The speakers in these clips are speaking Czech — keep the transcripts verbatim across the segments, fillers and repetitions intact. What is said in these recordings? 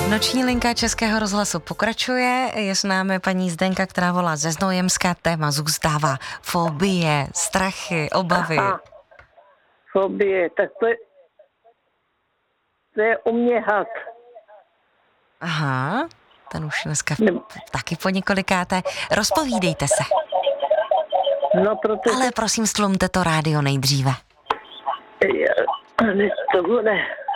Noční linka Českého rozhlasu pokračuje. Je s námi paní Zdenka, která volá ze Znojemska. Téma zůstává fobie, strachy, obavy. Aha. Fobie, tak to je, to je u mě had. Aha, ten už dneska v, taky po několikáté. Rozpovídejte se. No, protože... Ale prosím, stlumte to rádio nejdříve. Než to bude.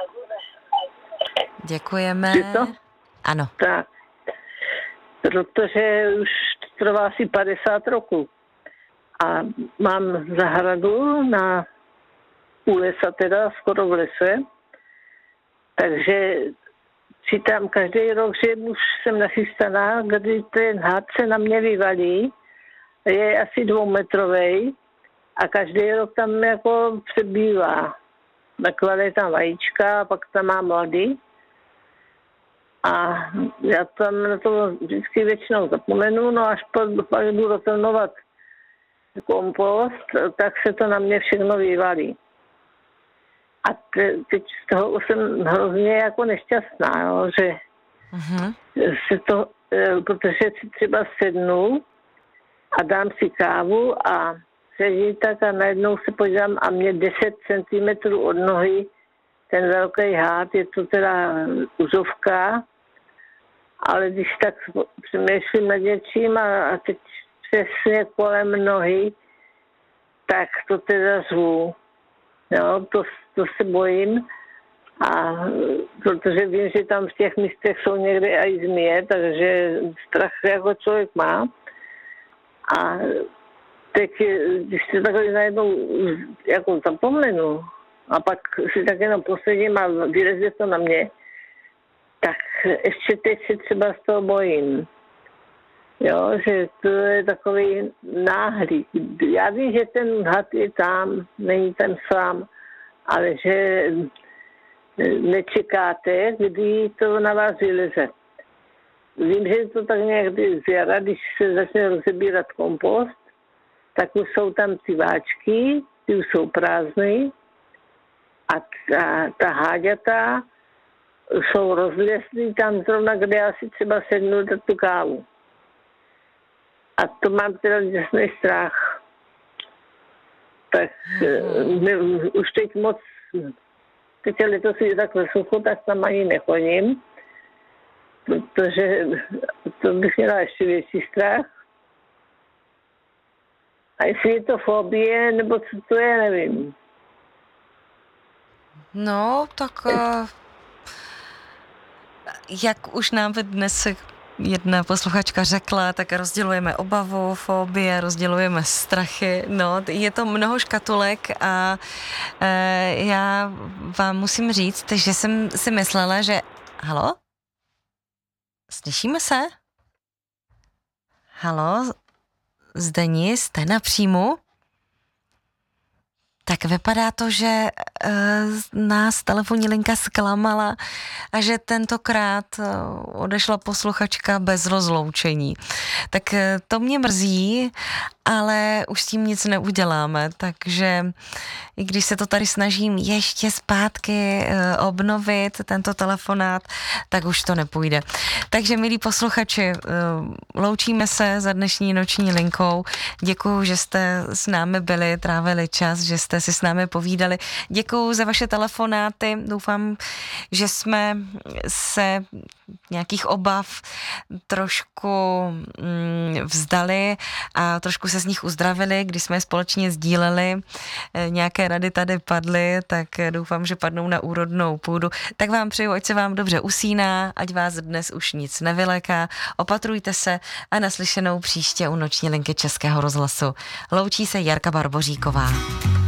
Děkujeme. To? Ano. Tak, protože už trvá asi padesát roků. A mám zahradu na u lesa, teda skoro v lese. Takže čítám každý rok, že už jsem nachystaná, kdy ten had se na mě vyvalí. Je asi dvoumetrovej a každý rok tam jako přebývá. Naklade tam vajíčka a pak tam má mladý. A já tam na to vždycky většinou zapomenu, no až pak, pak jdu doplnovat kompost, tak se to na mě všechno vyvalí. A te, teď z toho jsem hrozně jako nešťastná, jo, že uh-huh. se to, protože si třeba sednu a dám si kávu a sedí tak a najednou se podívám a mě deset centimetrů od nohy ten velký hád, je to teda uzovka, ale když tak přemýšlím nad něčím a, a teď přesně kolem nohy, tak to teda zvu. Jo, to, to se bojím, a protože vím, že tam v těch místech jsou někde i zmije, takže strach jako člověk má. A teď, když se takhle najednou jako zapomenu a pak si tak jenom posedím a vyleze to na mě, tak ještě teď si třeba z toho bojím. Jo, že to je takový náhlý. Já vím, že ten had je tam, není ten sám, ale že nečekáte, kdy to na vás vyleze. Vím, že je to tak někdy z jara, když se začne rozebírat kompost, tak už jsou tam ty váčky, ty už jsou prázdné a ta, ta háďata jsou rozlesný tam zrovna, kde já si třeba sednu dát tu kávu. A to mám teda děsný strach. Tak ne, už teď moc, teď letos je takhle sucho, tak tam ani nechodím, protože to bych měla ještě větší strach. A jestli je to fobie, nebo co to je, nevím. No, tak uh, jak už nám dnes jedna posluchačka řekla, tak rozdělujeme obavu, fobie, rozdělujeme strachy, no, je to mnoho škatulek a e, já vám musím říct, že jsem si myslela, že... Halo? Slyšíme se? Halo? Zdeni, jste na příjmu? Tak vypadá to, že uh, nás telefonní linka zklamala a že tentokrát uh, odešla posluchačka bez rozloučení. Tak uh, to mě mrzí, ale už s tím nic neuděláme, takže i když se to tady snažím ještě zpátky uh, obnovit, tento telefonát, tak už to nepůjde. Takže, milí posluchači, uh, loučíme se za dnešní noční linkou. Děkuju, že jste s námi byli, trávili čas, že jste si s námi povídali. Děkuju za vaše telefonáty. Doufám, že jsme se nějakých obav trošku mm, vzdali a trošku se z nich uzdravili, když jsme společně sdíleli. Nějaké rady tady padly, tak doufám, že padnou na úrodnou půdu. Tak vám přeju, ať se vám dobře usíná, ať vás dnes už nic nevyléká. Opatrujte se a naslyšenou příště u noční linky Českého rozhlasu. Loučí se Jarka Barboříková.